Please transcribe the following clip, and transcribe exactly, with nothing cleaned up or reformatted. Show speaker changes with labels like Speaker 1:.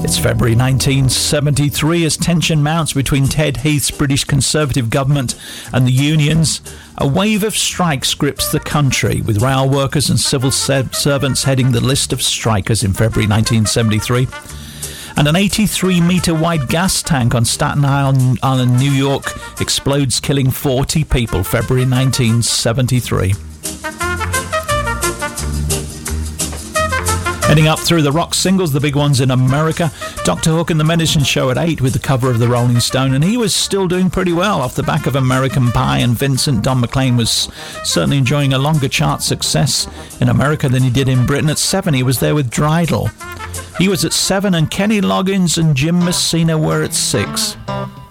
Speaker 1: It's February nineteen seventy-three as tension mounts between Ted Heath's British Conservative government and the unions. A wave of strikes grips the country, with rail workers and civil servants heading the list of strikers in February nineteen seventy-three. And an eighty-three metre wide gas tank on Staten Island, New York, explodes, killing forty people, February nineteen seventy-three. Heading up through the rock singles, the big ones in America, Doctor Hook and the Medicine Show at eight with the cover of the Rolling Stone, and he was still doing pretty well off the back of American Pie, and Vincent Don McLean was certainly enjoying a longer chart success in America than he did in Britain. At seven, he was there with Dreidel. He was at seven, and Kenny Loggins and Jim Messina were at six.